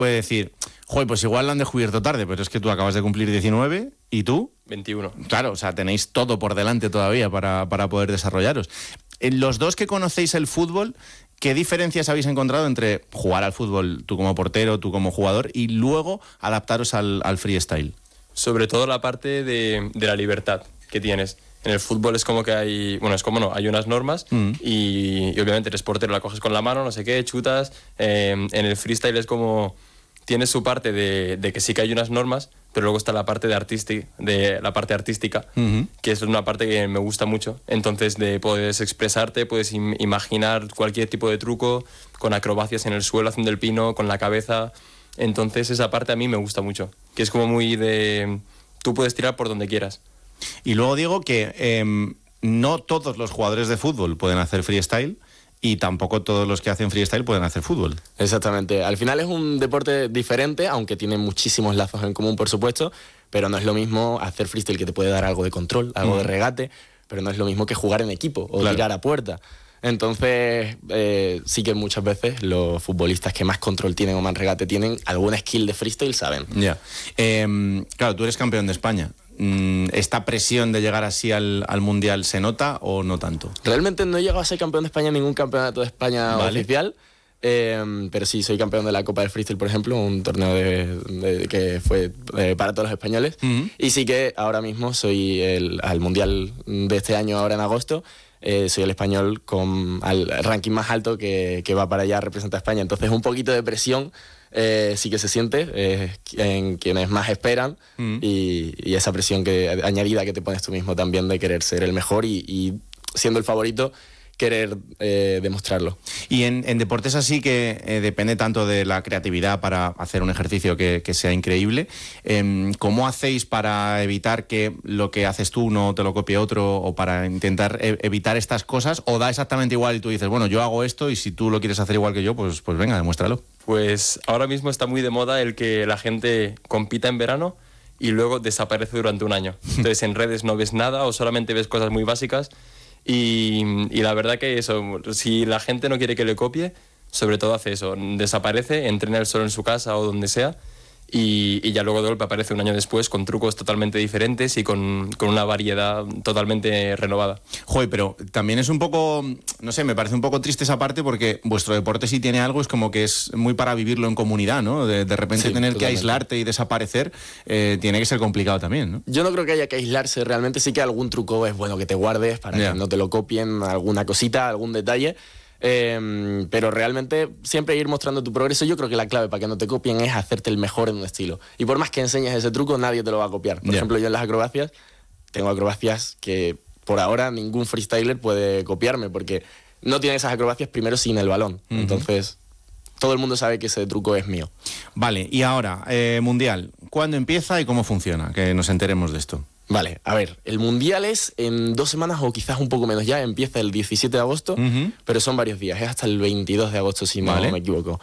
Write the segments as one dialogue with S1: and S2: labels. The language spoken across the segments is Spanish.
S1: puede decir, joder, pues igual lo han descubierto tarde, pero es que tú acabas de cumplir 19 y tú...
S2: 21.
S1: Claro, o sea, tenéis todo por delante todavía para poder desarrollaros. Los dos que conocéis el fútbol, ¿qué diferencias habéis encontrado entre jugar al fútbol, tú como portero, tú como jugador, y luego adaptaros al freestyle?
S2: Sobre todo la parte de la libertad que tienes. En el fútbol es como que hay... Bueno, es como no, hay unas normas y obviamente eres portero, la coges con la mano, no sé qué, chutas. En el freestyle es como... Tienes su parte de que sí que hay unas normas, pero luego está la parte la parte artística, que es una parte que me gusta mucho. Entonces, puedes expresarte, puedes imaginar cualquier tipo de truco, con acrobacias en el suelo, haciendo el pino, con la cabeza. Entonces, esa parte a mí me gusta mucho, que es como muy de... Tú puedes tirar por donde quieras.
S1: Y luego digo que no todos los jugadores de fútbol pueden hacer freestyle y tampoco todos los que hacen freestyle pueden hacer fútbol.
S3: Exactamente. Al final es un deporte diferente, aunque tiene muchísimos lazos en común, por supuesto, pero no es lo mismo hacer freestyle, que te puede dar algo de control, algo de regate, pero no es lo mismo que jugar en equipo o tirar a puerta. Entonces, sí que muchas veces los futbolistas que más control tienen o más regate tienen, alguna skill de freestyle saben.
S1: Ya. Claro, tú eres campeón de España. ¿Esta presión de llegar así al Mundial se nota o no tanto?
S3: Realmente no he llegado a ser campeón de España en ningún campeonato de España oficial, pero sí, soy campeón de la Copa del Freestyle, por ejemplo, un torneo que fue para todos los españoles. Y sí que ahora mismo soy al Mundial de este año, ahora en agosto, soy el español con el ranking más alto que va para allá a representar a España. Entonces un poquito de presión sí que se siente en quienes más esperan y esa presión añadida que te pones tú mismo también de querer ser el mejor y siendo el favorito, querer demostrarlo.
S1: Y en deportes así que depende tanto de la creatividad para hacer un ejercicio que sea increíble, ¿cómo hacéis para evitar que lo que haces tú no te lo copie otro, o para intentar evitar estas cosas, o da exactamente igual y tú dices, bueno, yo hago esto y si tú lo quieres hacer igual que yo, pues venga, demuéstralo?
S2: Pues ahora mismo está muy de moda el que la gente compita en verano y luego desaparece durante un año. Entonces en redes no ves nada o solamente ves cosas muy básicas. Y la verdad que eso, si la gente no quiere que le copie, sobre todo hace eso, desaparece, entrena él solo en su casa o donde sea y ya luego de golpe aparece un año después con trucos totalmente diferentes y con una variedad totalmente renovada.
S1: Joder, pero también es un poco, no sé, me parece un poco triste esa parte, porque vuestro deporte sí tiene algo, es como que es muy para vivirlo en comunidad, ¿no? De repente
S3: sí,
S1: tener
S3: totalmente.
S1: que aislarte y desaparecer tiene que ser complicado también, ¿no?
S3: Yo no creo que haya que aislarse realmente, sí que algún truco es bueno que te guardes para que no te lo copien, alguna cosita, algún detalle. Pero realmente siempre ir mostrando tu progreso. Yo creo que la clave para que no te copien es hacerte el mejor en un estilo. Y por más que enseñes ese truco, nadie te lo va a copiar. Por ejemplo, yo en las acrobacias, tengo acrobacias que por ahora ningún freestyler puede copiarme, porque no tiene esas acrobacias primero sin el balón. Entonces, todo el mundo sabe que ese truco es mío.
S1: Vale, y ahora, Mundial, ¿cuándo empieza y cómo funciona? Que nos enteremos de esto.
S3: Vale, a ver, el Mundial es en 2 semanas o quizás un poco menos ya, empieza el 17 de agosto, pero son varios días, es hasta el 22 de agosto si no me equivoco.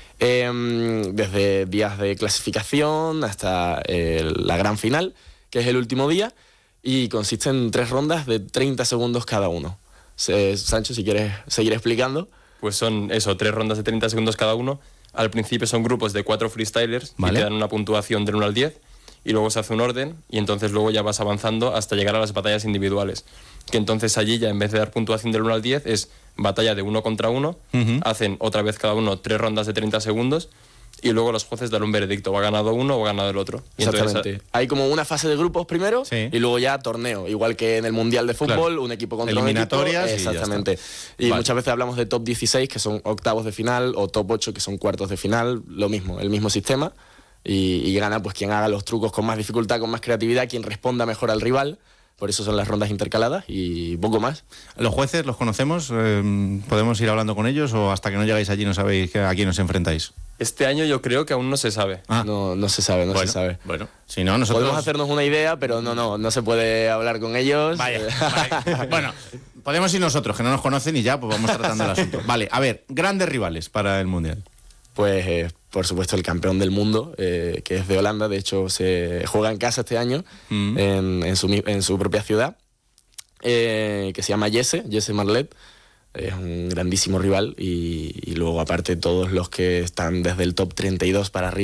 S3: Desde días de clasificación hasta la gran final, que es el último día, y consiste en 3 rondas de 30 segundos cada uno. Sancho, si quieres seguir explicando.
S2: Pues son eso, 3 rondas de 30 segundos cada uno. Al principio son grupos de 4 freestylers y te dan una puntuación del 1 al 10. Y luego se hace un orden y entonces luego ya vas avanzando hasta llegar a las batallas individuales. Que entonces allí ya en vez de dar puntuación del 1 al 10 es batalla de 1 contra 1, hacen otra vez cada uno 3 rondas de 30 segundos y luego los jueces dan un veredicto, o ha ganado uno o ha ganado el otro. Y
S3: exactamente.
S2: Entonces,
S3: hay como una fase de grupos primero y luego ya torneo, igual que en el Mundial de Fútbol, un equipo contra
S1: eliminatorias
S3: un equipo. Exactamente. Y muchas veces hablamos de top 16, que son octavos de final, o top 8, que son cuartos de final, lo mismo, el mismo sistema. Y gana pues quien haga los trucos con más dificultad, con más creatividad, quien responda mejor al rival. Por eso son las rondas intercaladas y poco más.
S1: ¿Los jueces los conocemos? ¿Podemos ir hablando con ellos o hasta que no llegáis allí no sabéis a quién os enfrentáis?
S2: Este año yo creo que aún no se sabe.
S3: No se sabe, no se sabe.
S1: Bueno, si no, nosotros...
S3: Podemos hacernos una idea, pero no se puede hablar con ellos.
S1: Vaya. Bueno, podemos ir nosotros, que no nos conocen y ya pues vamos tratando el asunto. Vale, a ver, grandes rivales para el Mundial.
S3: Pues por supuesto el campeón del mundo, que es de Holanda, de hecho se juega en casa este año, en su propia ciudad, que se llama Jesse Marlet. es un grandísimo rival y luego aparte todos los que están desde el top 32 para arriba